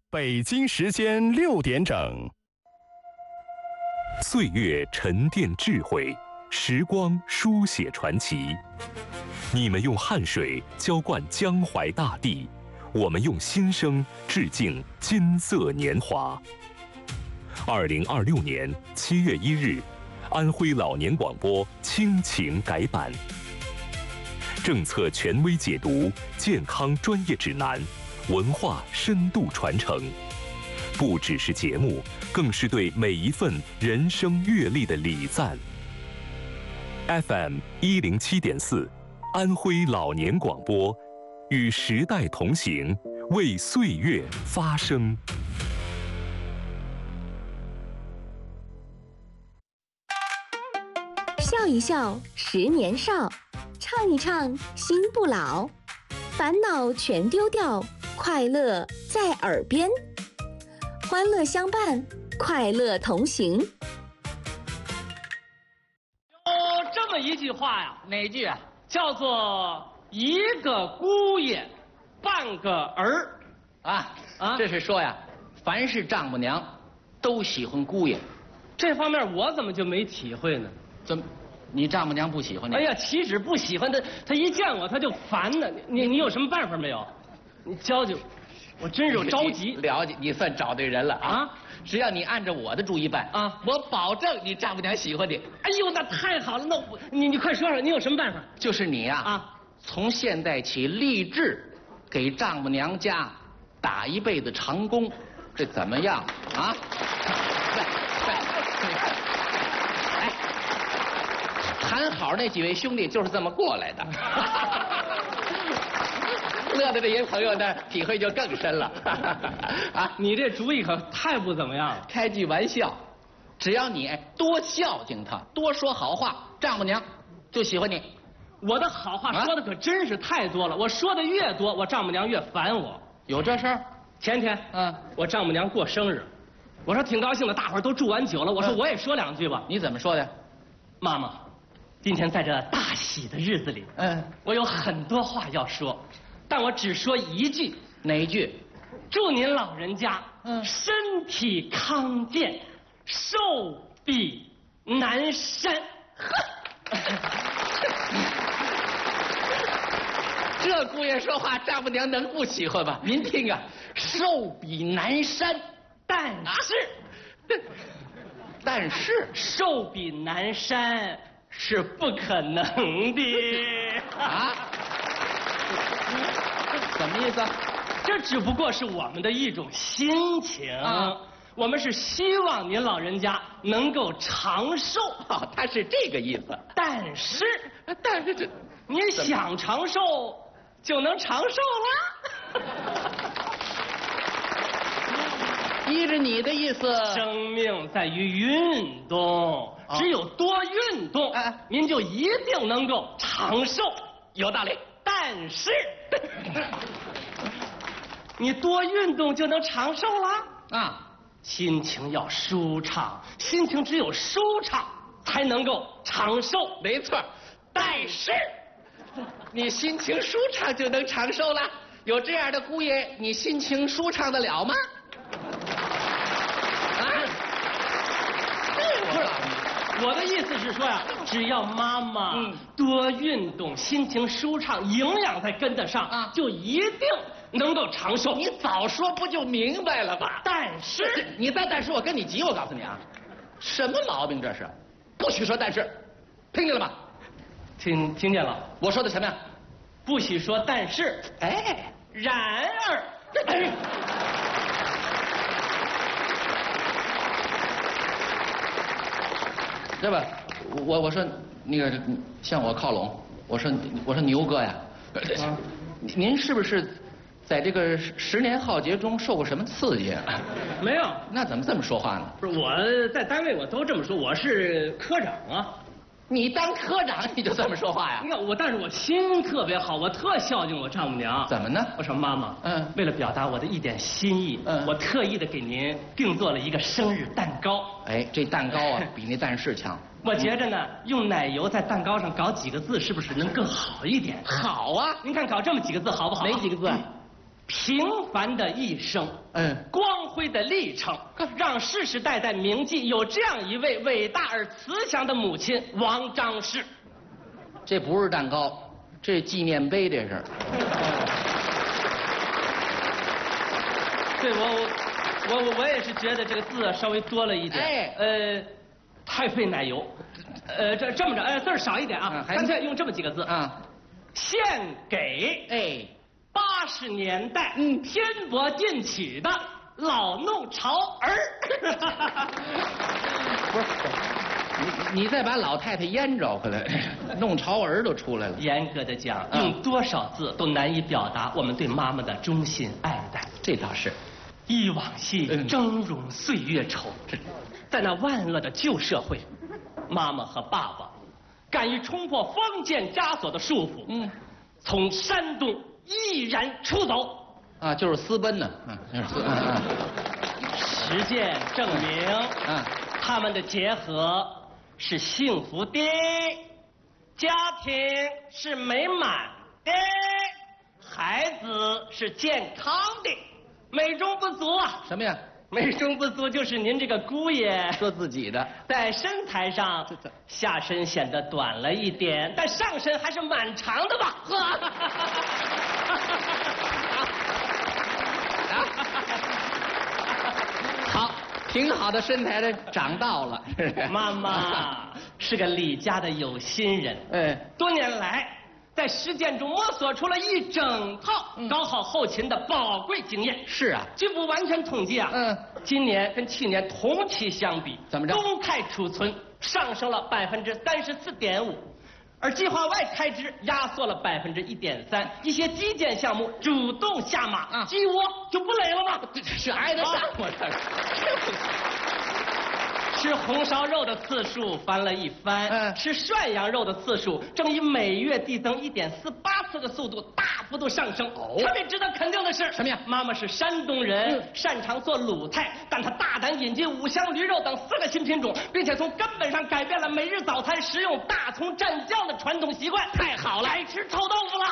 北京时间6点整。 岁月沉淀智慧，时光书写传奇。你们用汗水浇灌江淮大地，我们用心声致敬金色年华。2026年7月1日，安徽老年广播亲情改版，政策权威解读，健康专业指南，文化深度传承，不只是节目，更是对每一份人生阅历的礼赞。FM 107.4，安徽老年广播，与时代同行，为岁月发声。 笑一笑10年少，唱一唱心不老，烦恼全丢掉，快乐在耳边，欢乐相伴，快乐同行。 有这么一句话呀， 哪句啊？ 叫做一个姑爷半个儿啊，这是说呀，凡是丈母娘都喜欢姑爷。 这方面我怎么就没体会呢？ 怎么，你丈母娘不喜欢你？ 哎呀，岂止不喜欢他一见我他就烦呢。你有什么办法没有？你教教我，真是着急。 了解，你算找对人了啊！只要你按照我的主意办啊， 我保证你丈母娘喜欢你。 哎呦，那太好了！那你快说说，你有什么办法？ 就是你呀从现在起立志给丈母娘家打一辈子长工，这怎么样啊？哎，谈好那几位兄弟就是这么过来的。乐的这些朋友呢，体会就更深了。啊， 你这主意可太不怎么样了。 开句玩笑，只要你多孝敬他，多说好话，丈母娘就喜欢你。 我的好话说的可真是太多了，我说的越多，我丈母娘越烦我。 有这事儿？ 前天，我丈母娘过生日，我说挺高兴的，大伙儿都祝完酒了，我说我也说两句吧。 你怎么说的？ 妈妈，今天在这大喜的日子里，我有很多话要说。但我只说一句。 哪一句？ 祝您老人家身体康健，寿比南山。 这姑爷说话，丈母娘能不喜欢吗？您听啊，寿比南山，但是寿比南山是不可能的啊。什么意思？ 这只不过是我们的一种心情我们是希望您老人家能够长寿。 他是这个意思。 但是这， 您想长寿就能长寿了。 依着你的意思， 生命在于运动，只有多运动，您就一定能够长寿。 有道理。 但是你多运动就能长寿了啊！ 心情要舒畅，心情只有舒畅才能够长寿。 没错，但是你心情舒畅就能长寿了？有这样的姑爷，你心情舒畅得了吗？ 我的意思是说呀，只要妈妈多运动，心情舒畅，营养再跟得上就一定能够长寿。 你早说不就明白了吧？ 但是你再但是，我跟你急，我告诉你啊，什么毛病这是？不许说但是，听见了吗？ 听见了。 我说的什么呀？ 不许说但是。然而。 对吧？我说那个向我靠拢，我说牛哥呀，您是不是在这个10年浩劫中受过什么刺激啊？ 没有。 那怎么这么说话呢？ 不是，我在单位我都这么说，我是科长啊。 你当科长你就这么说话呀？ 你看但是我心特别好，我特孝敬我丈母娘。 怎么呢？ 我说妈妈，为了表达我的一点心意，我特意的给您定做了一个生日蛋糕。 这蛋糕啊，比那蛋式强。 我觉着呢，用奶油在蛋糕上搞几个字，是不是能更好一点？ 好啊， 您看搞这么几个字好不好？ 哪几个字？ 平凡的一生，光辉的历程，让世世代代铭记有这样一位伟大而慈祥的母亲王张氏。 这不是蛋糕，这纪念碑，这是。 对，我也是觉得这个字稍微多了一点。太费奶油。这么着，字儿少一点啊，干脆用这么几个字啊。献给80年代天国进取的老弄潮儿。 不是，你再把老太太烟找回来，弄潮儿都出来了。 严格的讲，用多少字都难以表达我们对妈妈的衷心爱戴。 这倒是。 忆往昔峥嵘岁月稠，在那万恶的旧社会，妈妈和爸爸敢于冲破封建枷锁的束缚，从山东毅然出走。 啊，就是私奔呢。 实践证明，他们的结合是幸福的，家庭是美满的，孩子是健康的。美中不足啊！ 什么呀？ 美中不足就是您这个姑爷说自己的， 在身材上下身显得短了一点，但上身还是蛮长的吧？ 好，挺好的身材的长到了。 妈妈是个李家的有心人，多年来在实践中摸索出了一整套搞好后勤的宝贵经验。 是啊， 据不完全统计啊，今年跟去年同期相比， 怎么着？ 公开储存上升了34.5%，而计划外开支压缩了1.3%，一些基建项目主动下马，鸡窝就不垒了吗？ 是挨得上我这个。 吃红烧肉的次数翻了一番，吃涮羊肉的次数正以每月递增1.48次的速度大幅度上升。特别值得肯定的是， 什么呀？ 妈妈是山东人，擅长做鲁菜，但她大胆引进五香驴肉等4个新品种，并且从根本上改变了每日早餐食用大葱蘸酱的传统习惯。太好了，爱吃臭豆腐了。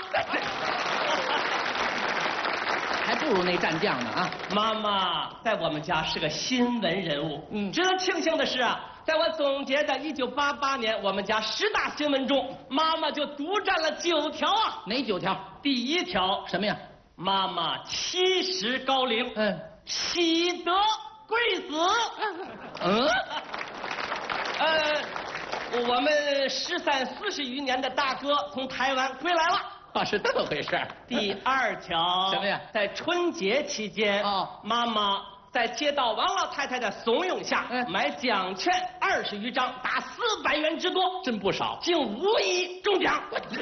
还不如那蘸酱呢啊！ 妈妈在我们家是个新闻人物。值得庆幸的是啊，在我总结的1988年我们家10大新闻中，妈妈就独占了9条啊！ 哪9条？ 第1条什么呀？妈妈70高龄，喜得贵子。我们13、40余年的大哥从台湾回来了。 是这么回事。 第2条什么呀？ 在春节期间，妈妈在街道王老太太的怂恿下，买奖券20余张，达400元之多， 真不少， 竟无一中奖。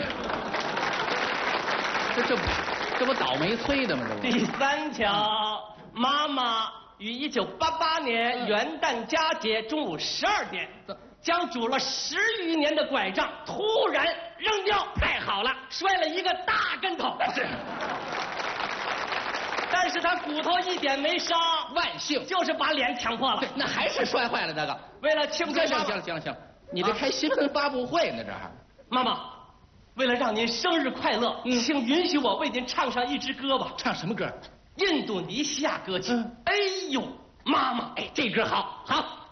这不倒霉催的吗？这不。 第3条，妈妈于1988年元旦佳节中午12点。将拄了10余年的拐杖突然扔掉，太好了，摔了一个大跟头。但是他骨头一点没伤， 万幸， 就是把脸抢破了。 那还是摔坏了这个。 为了庆祝， 行，你这开新闻发布会呢这还？ 妈妈，为了让您生日快乐，请允许我为您唱上一支歌吧。 唱什么歌？ 印度尼西亚歌曲。哎呦，妈妈，这歌好。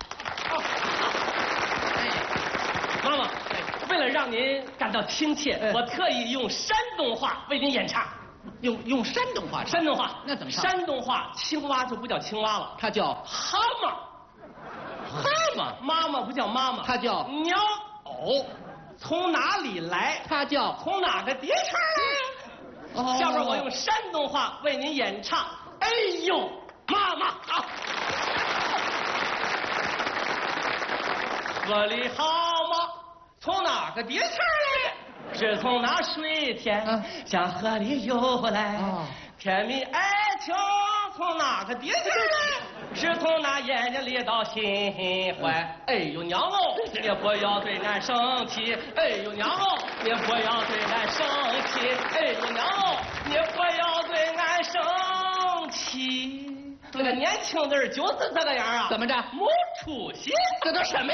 妈妈，为了让您感到亲切，我特意用山东话为您演唱。 用山东话唱？ 山东话。 那怎么唱？ 山东话青蛙就不叫青蛙了， 它叫蛤蟆。 蛤蟆。 妈妈不叫妈妈， 它叫鸟偶。从哪里来？ 它叫从哪个碟圈来？下边我用山东话为您演唱。哎呦，妈妈好。河里蛤蟆从哪个碟圈来？是从那水田向河里游来。甜蜜爱情从哪个碟圈来？是从那眼睛里到心怀。哎呦娘哦，你不要对俺生气。哎呦娘哦，你不要对俺生气。哎呦娘哦，你不要对俺生气。这个年轻人就是这个样啊！ 怎么着？ 没出息。 这都什么